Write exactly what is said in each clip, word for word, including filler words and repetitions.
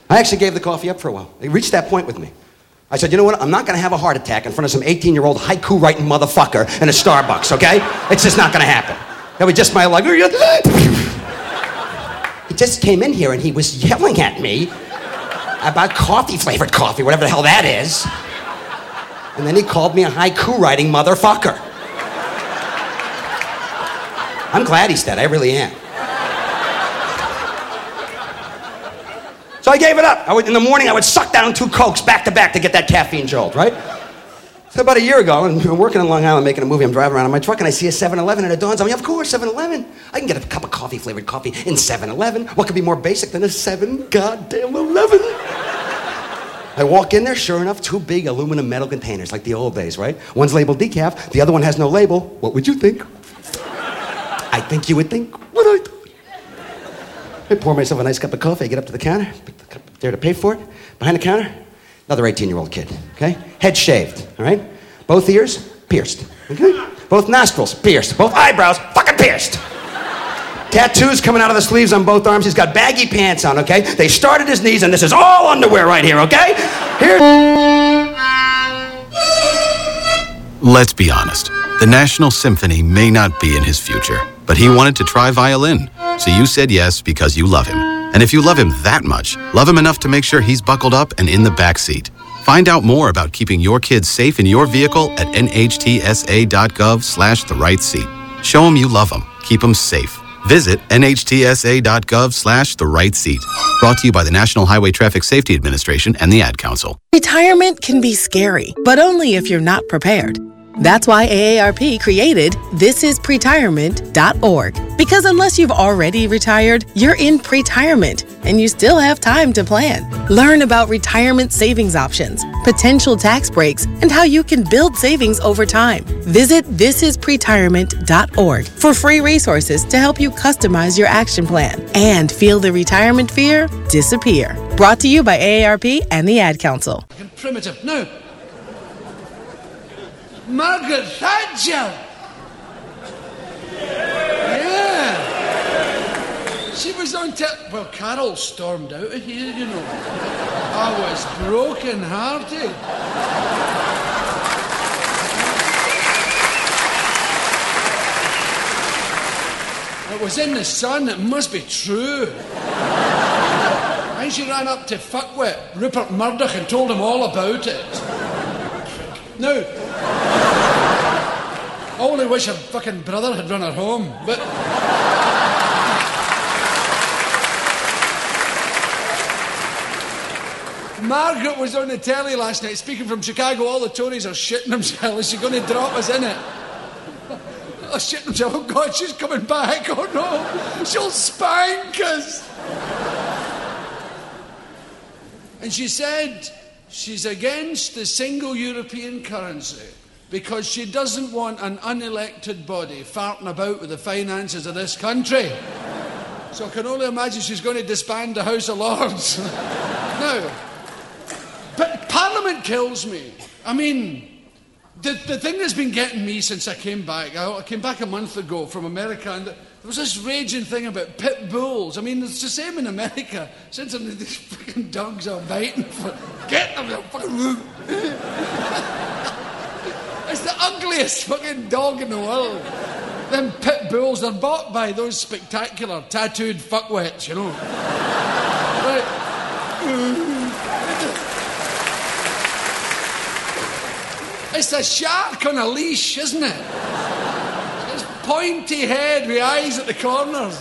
I actually gave the coffee up for a while. It reached that point with me. I said, you know what? I'm not going to have a heart attack in front of some eighteen-year-old haiku-writing motherfucker in a Starbucks, okay? It's just not going to happen. That was just my luck. He just came in here and he was yelling at me about coffee-flavored coffee, whatever the hell that is. And then he called me a haiku-writing motherfucker. I'm glad he's dead. I really am. So I gave it up. I would, in the morning, I would suck down two Cokes back to back to get that caffeine jolt, right? So about a year ago, I'm working in Long Island making a movie. I'm driving around in my truck and I see a seven eleven and it dawns on me, of course, seven eleven. I can get a cup of coffee-flavored coffee in seven eleven. What could be more basic than a seven goddamn eleven? I walk in there, sure enough, two big aluminum metal containers like the old days, right? One's labeled decaf, the other one has no label. What would you think? I think you would think what I thought. I pour myself a nice cup of coffee, I get up to the counter, put the cup up there to pay for it. Behind the counter, another eighteen-year-old kid, okay? Head shaved, all right? Both ears pierced, okay? Both nostrils pierced. Both eyebrows fucking pierced. Tattoos coming out of the sleeves on both arms. He's got baggy pants on, okay? They start at his knees, and this is all underwear right here, okay? Here. Let's be honest. The National Symphony may not be in his future, but he wanted to try violin. So you said yes because you love him. And if you love him that much, love him enough to make sure he's buckled up and in the back seat. Find out more about keeping your kids safe in your vehicle at nhtsa.gov slash the right seat. Show them you love them. Keep them safe. Visit nhtsa.gov slash the right seat. Brought to you by the National Highway Traffic Safety Administration and the Ad Council. Retirement can be scary, but only if you're not prepared. That's why A A R P created this is pretirement dot org. Because unless you've already retired, you're in pretirement, and you still have time to plan. Learn about retirement savings options, potential tax breaks, and how you can build savings over time. Visit this is pretirement dot org for free resources to help you customize your action plan and feel the retirement fear disappear. Brought to you by A A R P and the Ad Council. Primitive. No. Margaret Thatcher. Yeah. She was on te- Well, Carol stormed out of here, you know. I was broken-hearted. It was in the Sun. It must be true. And she ran up to fuckwit Rupert Murdoch and told him all about it. Now, I only wish her fucking brother had run her home, but... Margaret was on the telly last night speaking from Chicago. All the Tories are shitting themselves. Is she going to drop us in it? Oh, shitting themselves. Oh, God, she's coming back. Oh, no. She'll spank us. And she said she's against the single European currency because she doesn't want an unelected body farting about with the finances of this country. So I can only imagine she's going to disband the House of Lords. Now, but Parliament kills me. I mean, the, the thing that's been getting me since I came back, I, I came back a month ago from America, and there was this raging thing about pit bulls. I mean, it's the same in America. Since these fucking dogs are biting for... Get them, you fucking... It's the ugliest fucking dog in the world. Them pit bulls are bought by those spectacular tattooed fuckwits, you know. Right. It's a shark on a leash, isn't it? It's pointy head with eyes at the corners.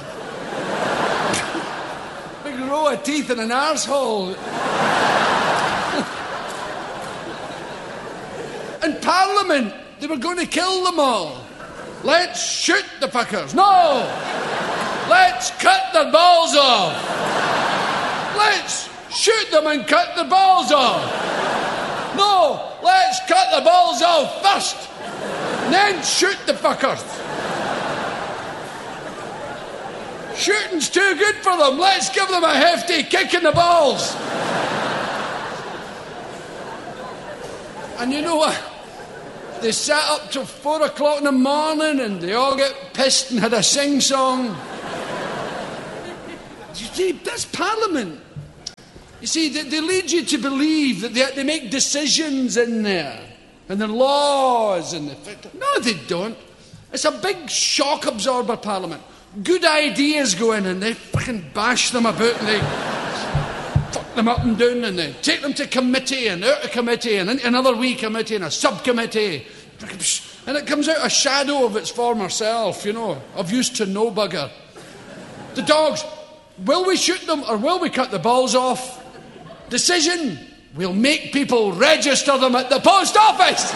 Big row of teeth and an arsehole. In Parliament, they were going to kill them all. Let's shoot the fuckers. No! Let's cut their balls off. Let's shoot them and cut their balls off. No! Let's cut the balls off first, and then shoot the fuckers. Shooting's too good for them. Let's give them a hefty kick in the balls. And you know what? They sat up till four o'clock in the morning and they all get pissed and had a sing-song. You see, that's Parliament. You see, they, they lead you to believe that they, they make decisions in there, and there are laws, and they, no, they don't. It's a big shock absorber parliament. Good ideas go in, and they fucking bash them about, and they fuck them up and down, and they take them to committee, and out of committee, and into another wee committee, and a subcommittee, and it comes out a shadow of its former self, you know, of used to no bugger. The dogs, will we shoot them, or will we cut the balls off? Decision, we'll make people register them at the post office.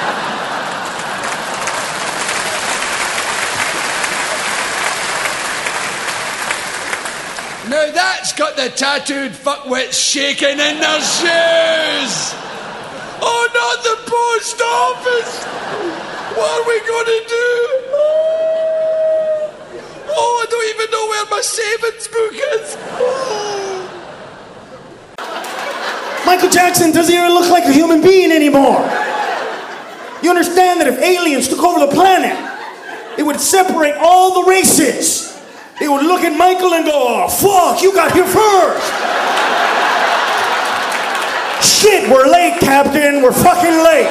Now that's got the tattooed fuckwits shaking in their shoes. Oh, not the post office. What are we going to do? Oh, I don't even know where my savings book is. Oh. Michael Jackson doesn't even look like a human being anymore. You understand that if aliens took over the planet, it would separate all the races. They would look at Michael and go, oh, fuck, you got here first. Shit, we're late, Captain. We're fucking late.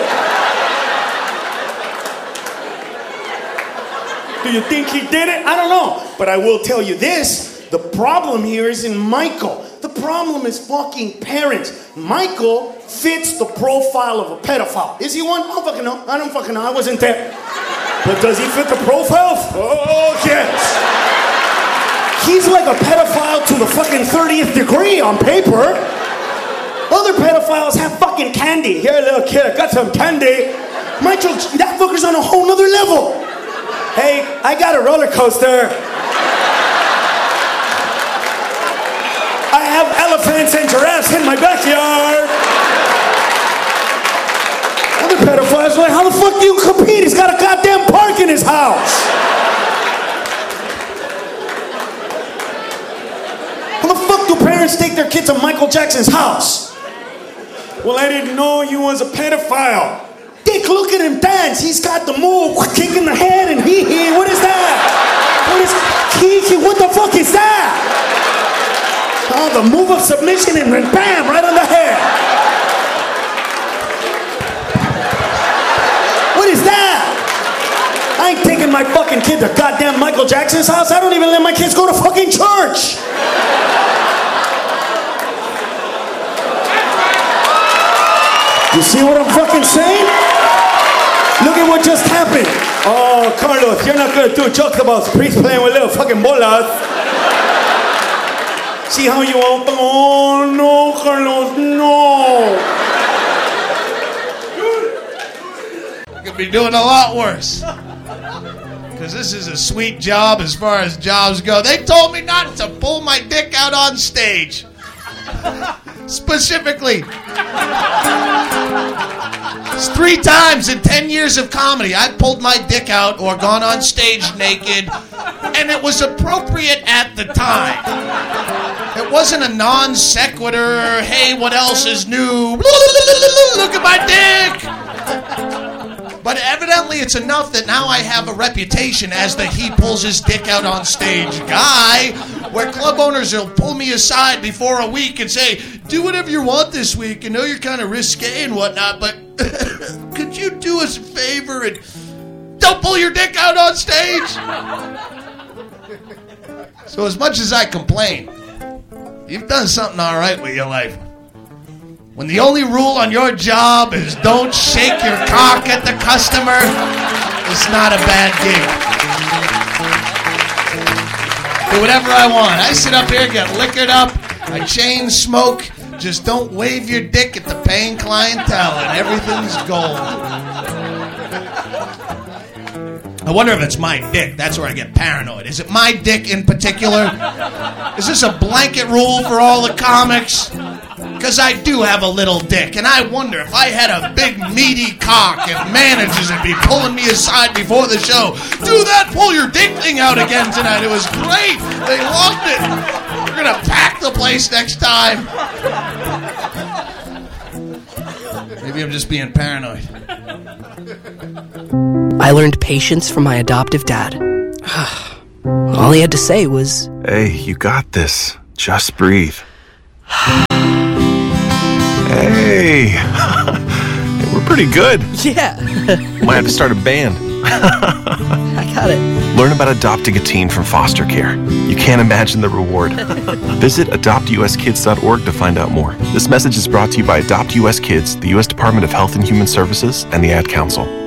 Do you think he did it? I don't know. But I will tell you this. The problem here is in Michael. The problem is fucking parents. Michael fits the profile of a pedophile. Is he one? I don't fucking know. I don't fucking know. I wasn't there. But does he fit the profile? Oh, yes. He's like a pedophile to the fucking thirtieth degree on paper. Other pedophiles have fucking candy. Here, little kid, I got some candy. Michael, that fucker's on a whole nother level. Hey, I got a roller coaster. I have elephants and giraffes in my backyard. Other pedophiles are like, how the fuck do you compete? He's got a goddamn park in his house. How the fuck do parents take their kids to Michael Jackson's house? Well, I didn't know you was a pedophile. Dick, look at him dance. He's got the move, kicking the head and hee hee. What is that? What is hee hee? What the fuck is that? Oh, the move of submission and then bam, right on the head. What is that? I ain't taking my fucking kid to goddamn Michael Jackson's house. I don't even let my kids go to fucking church. You see what I'm fucking saying? Look at what just happened. Oh, Carlos, you're not gonna do jokes about priests playing with little fucking bolas. See how you open? Oh no, Carlos, no. I could be doing a lot worse. Because this is a sweet job as far as jobs go. They told me not to pull my dick out on stage. Specifically. It's three times in ten years of comedy I've pulled my dick out or gone on stage naked, and it was appropriate at the time. It wasn't a non sequitur, hey, what else is new? Look at my dick! But evidently it's enough that now I have a reputation as the he pulls his dick out on stage guy, where club owners will pull me aside before a week and say, do whatever you want this week. I know you're kind of risque and whatnot, but could you do us a favor and don't pull your dick out on stage? So as much as I complain, you've done something all right with your life. When the only rule on your job is don't shake your cock at the customer, it's not a bad gig. Do whatever I want. I sit up here, get liquored up, I chain smoke, just don't wave your dick at the paying clientele and everything's gold. I wonder if it's my dick. That's where I get paranoid. Is it my dick in particular? Is this a blanket rule for all the comics? Because I do have a little dick, and I wonder if I had a big meaty cock, if managers would be pulling me aside before the show. Do that pull your dick thing out again tonight. It was great. They loved it. We're going to pack the place next time. Maybe I'm just being paranoid. I learned patience from my adoptive dad. All he had to say was, Hey, you got this. Just breathe. Hey, we're pretty good. Yeah. Might have to start a band. I got it. Learn about adopting a teen from foster care. You can't imagine the reward. Visit adopt u s kids dot org to find out more. This message is brought to you by Adopt U S Kids, the U S Department of Health and Human Services, and the Ad Council.